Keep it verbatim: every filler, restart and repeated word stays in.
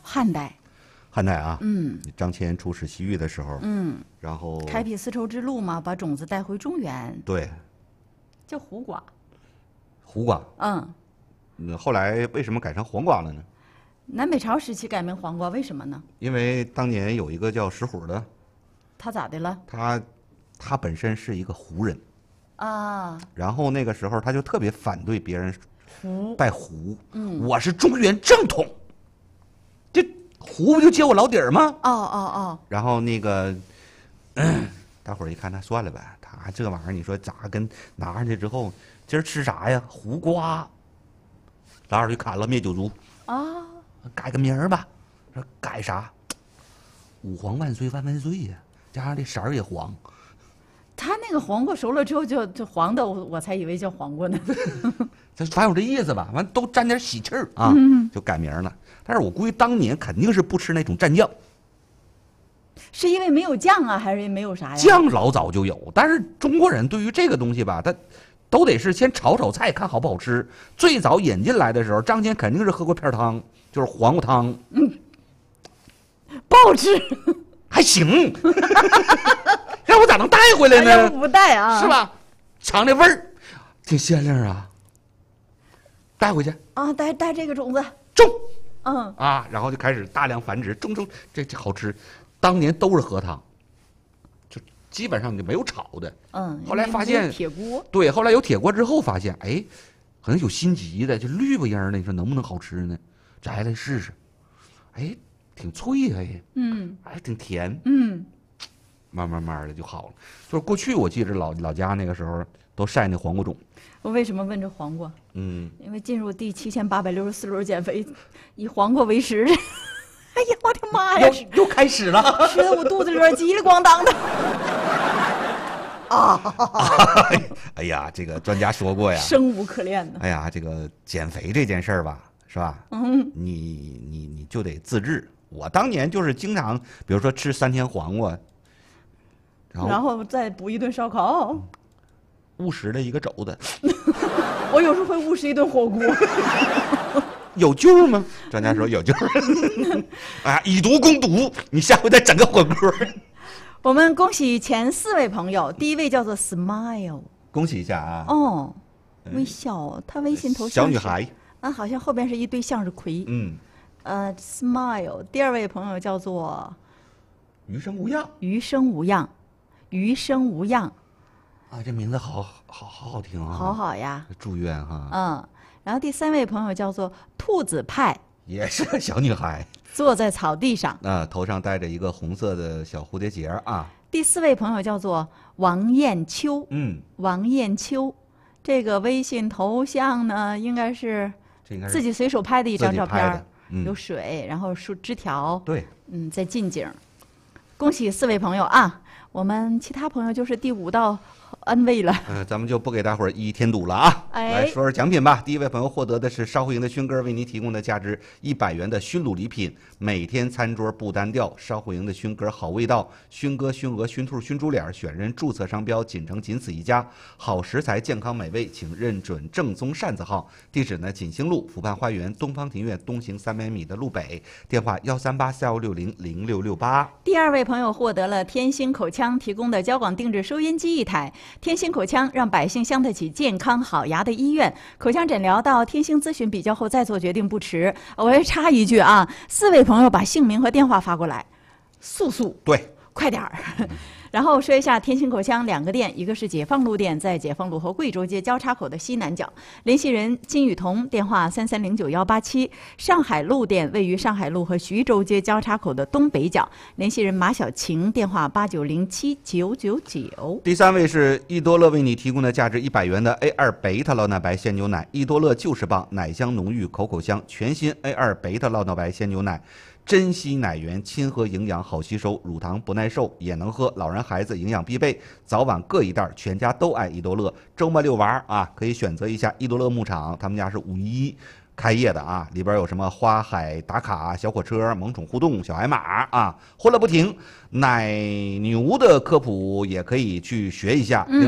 汉代。 汉代啊， 嗯， 张骞出使西域的时候， 嗯， 然后开辟丝绸之路嘛，把种子带回中原， 对， 叫胡瓜。 胡瓜。 嗯， 嗯，后来为什么改成黄瓜了呢？ 南北朝时期改名黄瓜，为什么呢？ 因为当年有一个叫石虎的， 他咋的了？ 他他本身是一个胡人， 啊， 然后那个时候他就特别反对别人胡， 拜胡， 嗯， 我是中原正统，这胡不就接我老底儿吗？ 哦哦哦， 然后那个，嗯、大伙儿一看，那算了呗，他这玩意儿你说咋跟拿上去之后，今儿吃啥呀？胡瓜，老二就砍了灭九族， 啊， 改个名儿吧，说改啥？吾皇万岁万万岁呀！加上这色儿也黄， 他那个黄瓜熟了之后就就黄的，我我才以为叫黄瓜呢。 这反正有这意思吧，完都沾点喜气儿啊， 嗯就改名了。但是我估计当年肯定是不吃那种蘸酱， 是因为没有酱啊，还是没有啥呀？ 酱老早就有，但是中国人对于这个东西吧，他都得是先炒炒菜看好不好吃。最早引进来的时候，张骞肯定是喝过片汤，就是黄瓜汤， 不好吃， 还行，让我咋能带回来呢？ 要不不带啊？ 是？吧？尝这味儿，挺鲜亮啊，带回去啊，带带这个种子， 种嗯， 啊，然后就开始大量繁殖，种种这这好吃。当年都是喝汤，就基本上就没有炒的。 嗯， 后来发现因为没有铁锅， 对，后来有铁锅之后，发现哎，好像有心急的，就绿不缨的，你说能不能好吃呢？摘来试试，哎，挺脆哎， 嗯还挺甜， 嗯， 慢慢慢的就好了。就是过去我记着老老家那个时候都晒那黄瓜种， 我为什么问这黄瓜？ 嗯， 因为进入第七千八百六十四轮减肥，以黄瓜为食。哎呀，我的妈呀！ 又又开始了。 吃的我肚子里边叽里咣当的。啊， 哎呀，这个专家说过呀， 生无可恋呢。 哎呀，这个减肥这件事儿吧，是吧？ 嗯， 你你你就得自制。我当年就是经常，比如说吃三天黄瓜，然后然后再补一顿烧烤。 误食了一个肘子， 我有时候会误食一顿火锅。 有救吗？专家说有救。哎呀，以毒攻毒，你下回再整个火锅。 我们恭喜前四位朋友，第一位叫做 Smile， 恭喜一下啊！ 哦，微笑，他微信头像是小女孩， 啊，好像后边是一堆向日葵。 嗯， 呃，Smile。第二位朋友叫做余生无恙余生无恙，余生无恙， 啊，这名字好好好好听啊！ 好好呀， 祝愿哈， 嗯。然后第三位朋友叫做兔子派， 也是个小女孩， 坐在草地上。 啊，头上戴着一个红色的小蝴蝶结啊。 第四位朋友叫做王艳秋， 嗯， 王艳秋，这个微信头像呢，应该是这应该是自己随手拍的一张照片自己拍的，嗯有水，然后树枝条， 对， 嗯，在近景。恭喜四位朋友啊！我们其他朋友就是第五道安慰了。 呃，咱们就不给大伙儿一一添堵了啊！ 哎来说说奖品吧。第一位朋友获得的是烧胡营的熏根为您提供的价值一百元的熏卤礼品，每天餐桌不单调。烧胡营的熏根好味道，熏鸽、熏鹅、熏兔、熏猪脸，选人注册商标，锦城仅此一家。好食材，健康美味，请认准正宗扇子号。地址呢，锦兴路福畔花园东方庭院东行三百米的路北，电话幺三八四幺六零零六六八。 第二位朋友获得了天星口腔提供的交广定制收音机一台。天星口腔让百姓相得起健康好牙的医院，口腔诊疗到天星咨询比较后再做决定不迟。我要插一句啊，四位朋友把姓名和电话发过来，速速对， 快点儿。然后说一下天星口腔两个店，一个是解放路店，在解放路和贵州街交叉口的西南角，联系人金雨桐，电话三三零九幺八七；上海路店位于上海路和徐州街交叉口的东北角，联系人马小晴，电话八九零七九九九。 第三位是益多乐为你提供的价值一百元的 A 二 贝塔酪奶白鲜牛奶，益多乐就是棒，奶香浓郁，口口香，全新 A 二 贝塔酪奶白鲜牛奶。珍稀奶源，亲和营养，好吸收，乳糖不耐受也能喝，老人孩子营养必备，早晚各一袋，全家都爱益多乐。周末遛弯啊，可以选择一下益多乐牧场，他们家是五一一开业的啊，里边有什么花海打卡、小火车、萌宠互动、小海马啊，欢乐不停。奶牛的科普也可以去学一下。 嗯